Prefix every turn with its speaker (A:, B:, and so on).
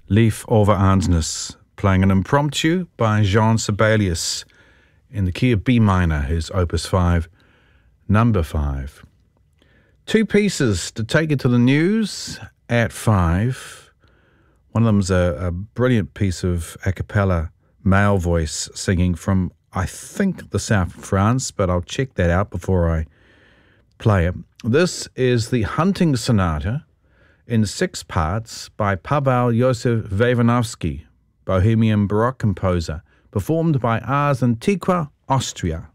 A: Lief over Ansness, playing an impromptu by Jean Sibelius in the key of B minor, his Opus 5, number 5. Two pieces to take you to the news at 5. One of them's a brilliant piece of a cappella male voice singing from, I think, the south of France, but I'll check that out before I play it. This is the Hunting Sonata in 6 parts by Paweł Józef Wawanowski, Bohemian Baroque composer, performed by Ars Antiqua, Austria.